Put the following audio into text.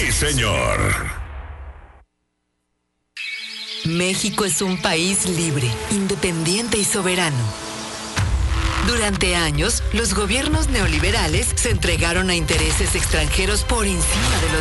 Sí, señor. México es un país libre, independiente y soberano. Durante años, los gobiernos neoliberales se entregaron a intereses extranjeros por encima de los